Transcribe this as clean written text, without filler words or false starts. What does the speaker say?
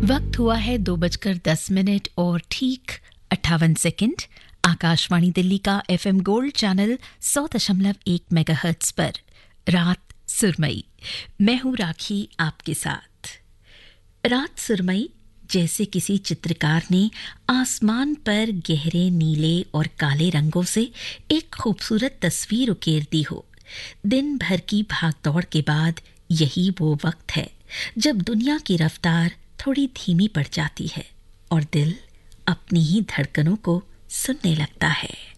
वक्त हुआ है 2:10 और ठीक 58 सेकंड। आकाशवाणी दिल्ली का एफएम गोल्ड चैनल 100.1 मेगाहर्ट्ज पर रात सुरमई। मैं हूं राखी आपके साथ। रात सुरमई जैसे किसी चित्रकार ने आसमान पर गहरे नीले और काले रंगों से एक खूबसूरत तस्वीर उकेर दी हो। दिन भर की भागदौड़ के बाद यही वो वक्त है जब दुनिया की रफ्तार थोड़ी धीमी पड़ जाती है और दिल अपनी ही धड़कनों को सुनने लगता है।